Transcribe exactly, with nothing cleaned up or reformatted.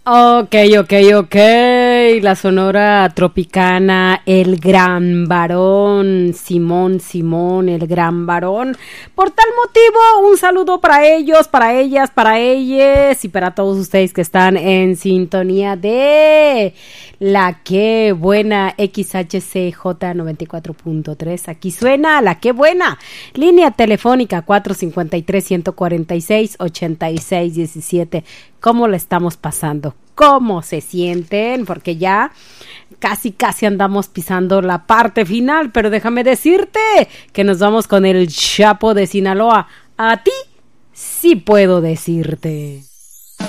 Ok, ok, ok. La Sonora Tropicana, el gran varón, Simón, Simón, el gran varón. Por tal motivo, un saludo para ellos, para ellas, para ellas y para todos ustedes que están en sintonía de la que buena X H C J noventa y cuatro punto tres. Aquí suena la que buena. Línea telefónica cuatro cinco tres, uno cuatro seis, ocho seis uno siete. ¿Cómo le estamos pasando? ¿Cómo se sienten? Porque ya casi casi andamos pisando la parte final, pero déjame decirte que nos vamos con el Chapo de Sinaloa. A ti sí puedo decirte.